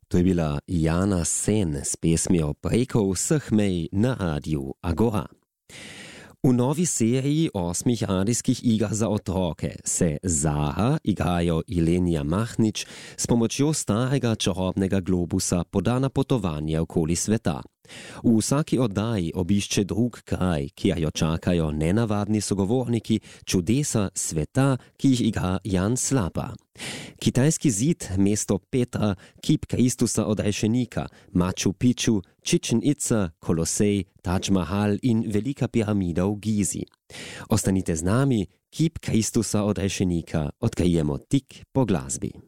To je bila Jana Sen s pesmijo Preko vseh mej na radiju Agora. V novi seriji 8 radijskih iger za otroke se Zaha igrajo Ilenija Mahnič s pomočjo starega čarobnega globusa poda na potovanje okoli sveta. V vsaki oddaji obišče drug kraj, kjer jo čakajo nenavadni sogovorniki, čudesa sveta, ki jih igra Jan Slapa. Kitajski zid, mesto Petra, kip Kristusa odrešenika, Machu Picchu, Chichen Itza, Kolosej, Taj Mahal in velika piramida v Gizi. Ostanite z nami, kip Kristusa odrešenika odkrijemo tik po glasbi.